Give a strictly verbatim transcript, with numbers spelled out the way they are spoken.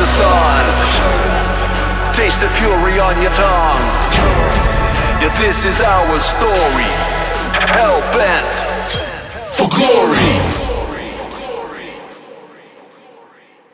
the sun. Taste the fury on your tongue. Yeah, this is our story. Hellbent.